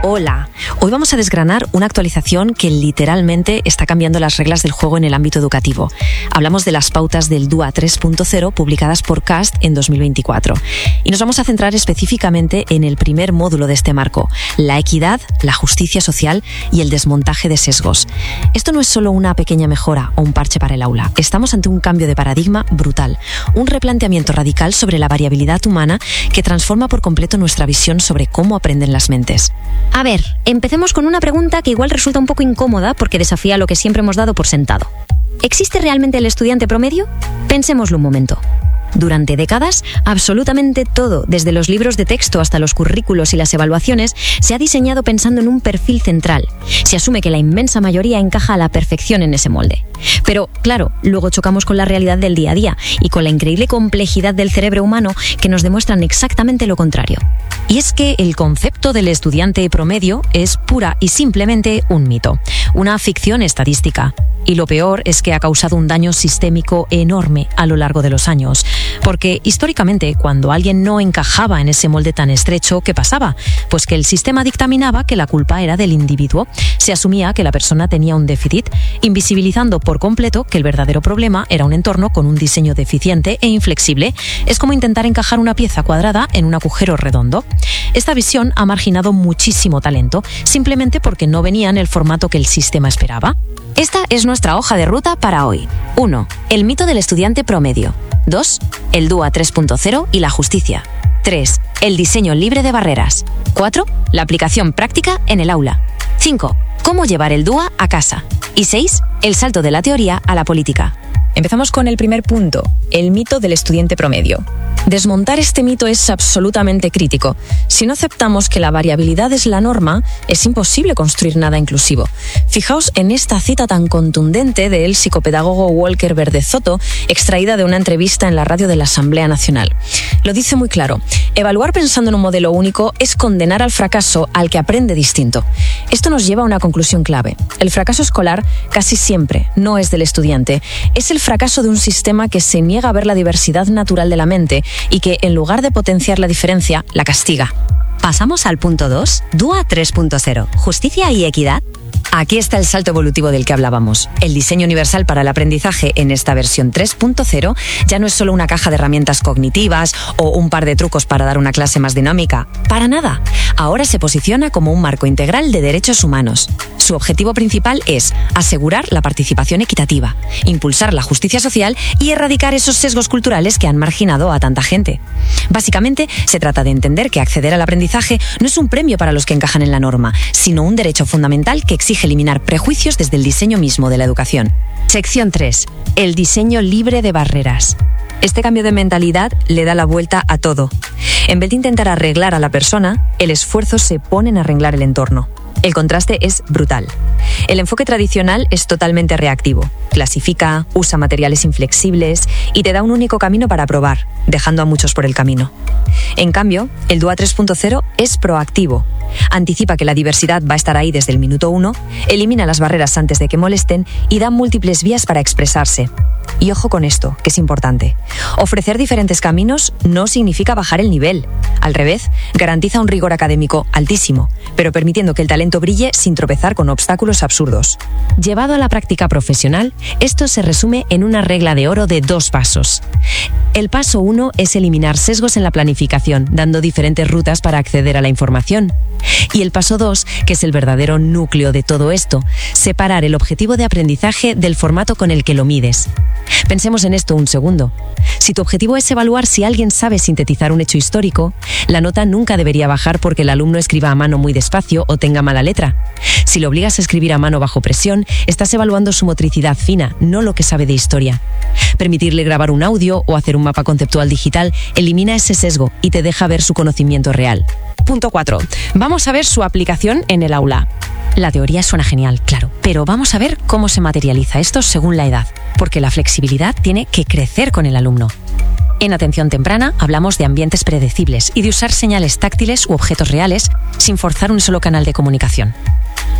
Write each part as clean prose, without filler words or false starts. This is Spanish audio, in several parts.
Hola, hoy vamos a desgranar una actualización que literalmente está cambiando las reglas del juego en el ámbito educativo. Hablamos de las pautas del DUA 3.0 publicadas por CAST en 2024 y nos vamos a centrar específicamente en el primer módulo de este marco, la equidad, la justicia social y el desmontaje de sesgos. Esto no es solo una pequeña mejora o un parche para el aula, estamos ante un cambio de paradigma brutal, un replanteamiento radical sobre la variabilidad humana que transforma por completo nuestra visión sobre cómo aprenden las mentes. A ver, empecemos con una pregunta que igual resulta un poco incómoda porque desafía lo que siempre hemos dado por sentado. ¿Existe realmente el estudiante promedio? Pensémoslo un momento. Durante décadas, absolutamente todo, desde los libros de texto hasta los currículos y las evaluaciones, se ha diseñado pensando en un perfil central. Se asume que la inmensa mayoría encaja a la perfección en ese molde. Pero, claro, luego chocamos con la realidad del día a día y con la increíble complejidad del cerebro humano que nos demuestran exactamente lo contrario. Y es que el concepto del estudiante promedio es pura y simplemente un mito, una ficción estadística. Y lo peor es que ha causado un daño sistémico enorme a lo largo de los años. Porque históricamente, cuando alguien no encajaba en ese molde tan estrecho, ¿qué pasaba? Pues que el sistema dictaminaba que la culpa era del individuo. Se asumía que la persona tenía un déficit, invisibilizando por completo que el verdadero problema era un entorno con un diseño deficiente e inflexible. Es como intentar encajar una pieza cuadrada en un agujero redondo. Esta visión ha marginado muchísimo talento, simplemente porque no venía en el formato que el sistema esperaba. Esta es nuestra hoja de ruta para hoy. 1. El mito del estudiante promedio. 2. El DUA 3.0 y la justicia. 3. El diseño libre de barreras. 4. La aplicación práctica en el aula. 5. Cómo llevar el DUA a casa. Y 6. El salto de la teoría a la política. Empezamos con el primer punto, el mito del estudiante promedio. Desmontar este mito es absolutamente crítico. Si no aceptamos que la variabilidad es la norma, es imposible construir nada inclusivo. Fijaos en esta cita tan contundente del psicopedagogo Walker Verdezotto, extraída de una entrevista en la radio de la Asamblea Nacional. Lo dice muy claro: evaluar pensando en un modelo único es condenar al fracaso al que aprende distinto. Esto nos lleva a una conclusión clave. El fracaso escolar casi siempre no es del estudiante, es el fracaso de un sistema que se niega a ver la diversidad natural de la mente y que, en lugar de potenciar la diferencia, la castiga. Pasamos al punto 2, DUA 3.0, justicia y equidad. Aquí está el salto evolutivo del que hablábamos. El diseño universal para el aprendizaje en esta versión 3.0 ya no es solo una caja de herramientas cognitivas o un par de trucos para dar una clase más dinámica. Para nada. Ahora se posiciona como un marco integral de derechos humanos. Su objetivo principal es asegurar la participación equitativa, impulsar la justicia social y erradicar esos sesgos culturales que han marginado a tanta gente. Básicamente, se trata de entender que acceder al aprendizaje no es un premio para los que encajan en la norma, sino un derecho fundamental que exige eliminar prejuicios desde el diseño mismo de la educación. Sección 3. El diseño libre de barreras. Este cambio de mentalidad le da la vuelta a todo. En vez de intentar arreglar a la persona, el esfuerzo se pone en arreglar el entorno. El contraste es brutal. El enfoque tradicional es totalmente reactivo. Clasifica, usa materiales inflexibles y te da un único camino para probar, dejando a muchos por el camino. En cambio, el DUA 3.0 es proactivo. Anticipa que la diversidad va a estar ahí desde el minuto 1, elimina las barreras antes de que molesten y da múltiples vías para expresarse. Y ojo con esto, que es importante. Ofrecer diferentes caminos no significa bajar el nivel. Al revés, garantiza un rigor académico altísimo, pero permitiendo que el talento brille sin tropezar con obstáculos absurdos. Llevado a la práctica profesional, esto se resume en una regla de oro de 2 pasos. El paso 1 es eliminar sesgos en la planificación, dando diferentes rutas para acceder a la información. Y el paso 2, que es el verdadero núcleo de todo esto, separar el objetivo de aprendizaje del formato con el que lo mides. Pensemos en esto un segundo. Si tu objetivo es evaluar si alguien sabe sintetizar un hecho histórico, la nota nunca debería bajar porque el alumno escriba a mano muy despacio o tenga mala letra. Si lo obligas a escribir a mano bajo presión, estás evaluando su motricidad fina, no lo que sabe de historia. Permitirle grabar un audio o hacer un mapa conceptual digital elimina ese sesgo y te deja ver su conocimiento real. Punto 4. Vamos a ver su aplicación en el aula. La teoría suena genial, claro, pero vamos a ver cómo se materializa esto según la edad, porque la flexibilidad tiene que crecer con el alumno. En atención temprana hablamos de ambientes predecibles y de usar señales táctiles u objetos reales sin forzar un solo canal de comunicación.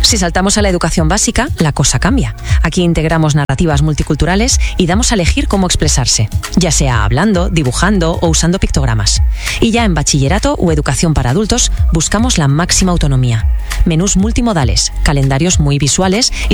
Si saltamos a la educación básica, la cosa cambia. Aquí integramos narrativas multiculturales y damos a elegir cómo expresarse, ya sea hablando, dibujando o usando pictogramas. Y ya en bachillerato o educación para adultos, buscamos la máxima autonomía. Menús multimodales, calendarios muy visuales y